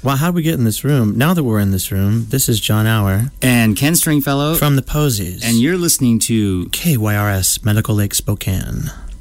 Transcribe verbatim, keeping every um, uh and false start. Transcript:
Well, how did we get in this room? Now that we're in this room, this is John Auer. And Ken Stringfellow. From the Posies. And you're listening to K Y R S, Medical Lake, Spokane.